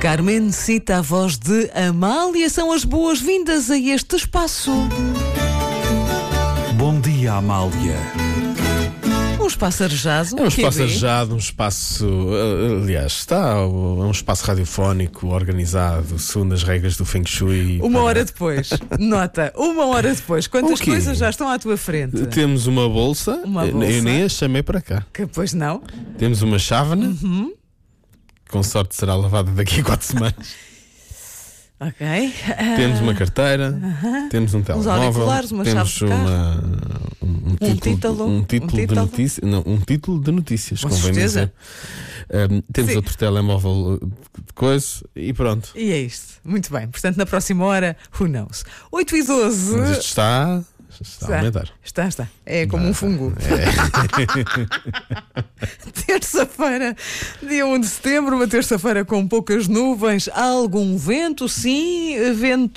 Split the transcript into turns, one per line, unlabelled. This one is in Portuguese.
Carmen cita a voz de Amália. São as boas-vindas a este espaço.
Bom dia, Amália.
Um espaço arejado.
É um espaço arejado, um espaço. Aliás, está um espaço radiofónico organizado, segundo as regras do Feng Shui.
Uma hora depois, nota, uma hora depois, quantas
O quê?
coisas já estão à tua frente?
Temos uma bolsa,
Uma bolsa.
eu nem a chamei para cá.
Que pois não?
Temos uma chávena, com sorte será lavada daqui a 4 semanas.
Ok.
Temos uma carteira, temos um telemóvel,
auriculares, uma
temos
chave de carro.
um título de notícias, não, um título de notícias,
Com
convém
certeza.
dizer. Temos
Sim.
outro telemóvel de coisa e pronto.
E é isto. Muito bem. Portanto, na próxima hora, who knows? 8h12.
Mas isto está a aumentar.
Está. É como um fungo. Terça-feira, dia 1 de setembro, uma terça-feira com poucas nuvens, algum vento, sim, vento